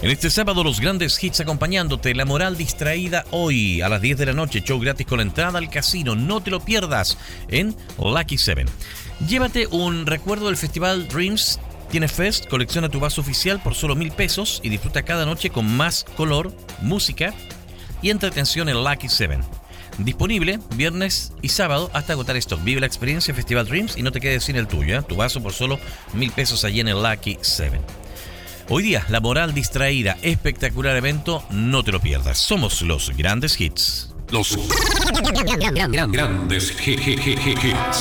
En este sábado, los grandes hits acompañándote. La Moral Distraída hoy a las 10 de la noche. Show gratis con la entrada al casino. No te lo pierdas en Lucky 7. Llévate un recuerdo del festival Dreams Tiene Fest. Colecciona tu vaso oficial por solo 1,000 pesos y disfruta cada noche con más color, música y entretención en Lucky 7. Disponible viernes y sábado hasta agotar stock. Vive la experiencia Festival Dreams y no te quedes sin el tuyo. Tu vaso por solo 1,000 pesos allí en el Lucky 7. Hoy día, La Moral Distraída, espectacular evento, no te lo pierdas. Somos los grandes hits. Los grandes hits.